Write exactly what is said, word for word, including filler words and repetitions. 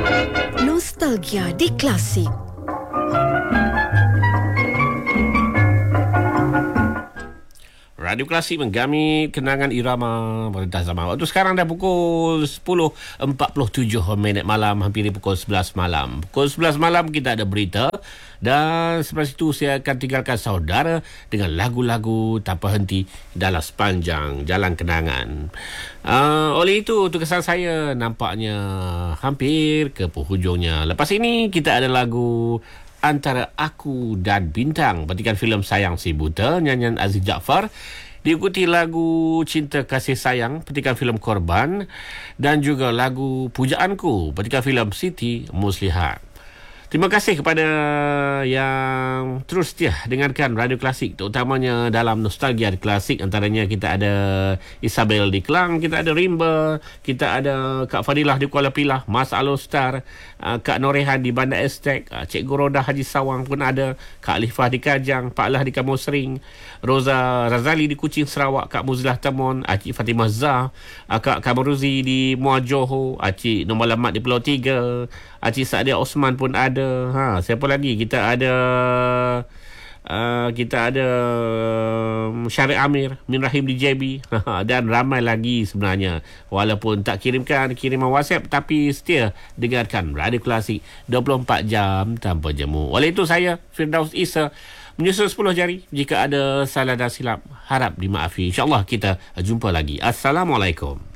Nostalgia di Klasik. Radio Klasik menggami kenangan irama pada zaman. Waktu sekarang dah pukul sepuluh empat puluh tujuh minit malam, hampir pukul sebelas malam. Pukul sebelas malam kita ada berita dan selepas itu saya akan tinggalkan saudara dengan lagu-lagu tanpa henti dalam sepanjang jalan kenangan. Uh, oleh itu, tugasan saya nampaknya hampir ke penghujungnya. Lepas ini kita ada lagu Antara Aku dan Bintang, petikan filem Sayang Si Buta, nyanyian Aziz Jaafar. Diikuti lagu Cinta Kasih Sayang, petikan filem Korban, dan juga lagu Pujaanku, petikan filem Siti Muslihat. Terima kasih kepada yang terus setia dengarkan Radio Klasik, terutamanya dalam nostalgia klasik. Antaranya kita ada Isabel di Kelang, kita ada Rimba, kita ada Kak Fadilah di Kuala Pilah, Mas Alostar, Kak Norehan di Bandar Estek, Cikgu Rodah Haji Sawang pun ada, Kak Alifah di Kajang, Pak Lah di Kampung Sering, Roza Razali di Kuching Sarawak, Kak Muzilah Temon, Acik Fatimah Zah, Kak Kamaruzi di Muar Johor, Acik Nombor Lamat di Pulau Tiga, Acik Saadia Osman pun ada. Ha, siapa lagi? Kita ada uh, kita ada um, Syarif Amir, Min Rahim di J B dan ramai lagi sebenarnya. Walaupun tak kirimkan kiriman WhatsApp, tapi setia dengarkan Radio Klasik dua puluh empat jam tanpa jemu. Oleh itu saya Firdaus Isa menyusul sepuluh jari. Jika ada salah dan silap, harap dimaafi. InsyaAllah kita jumpa lagi. Assalamualaikum.